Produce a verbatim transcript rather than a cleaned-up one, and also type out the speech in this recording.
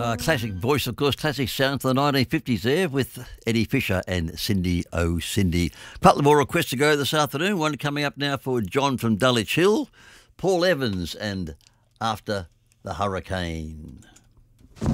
Uh, classic voice, of course, classic sound for the nineteen fifties there with Eddie Fisher and Cindy Oh Cindy. A couple more requests to go this afternoon. One coming up now for John from Dulwich Hill, Paul Evans and After the Hurricane.